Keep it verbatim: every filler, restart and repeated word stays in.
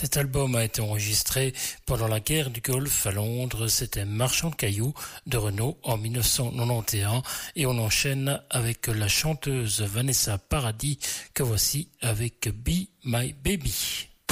Cet album a été enregistré pendant la guerre du Golfe à Londres. C'était Marchand de cailloux de Renaud en mille neuf cent quatre-vingt-onze et on enchaîne avec la chanteuse Vanessa Paradis que voici avec Be My Baby.